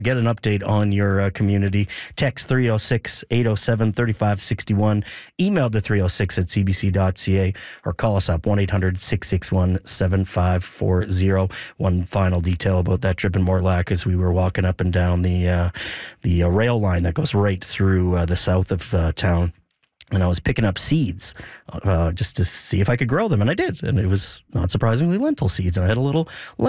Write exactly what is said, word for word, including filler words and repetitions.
Get an update on your uh, community. Text three oh six, eight oh seven, three five six one. Email the three oh six at c b c dot c a or call us up one eight hundred, six six one, seven five four zero. One final detail about that trip in Mortlack as we were walking up and down the uh, the uh, rail line that goes right through uh, the south of uh, town. And I was picking up seeds uh, just to see if I could grow them. And I did. And it was, not surprisingly, lentil seeds. And I had a little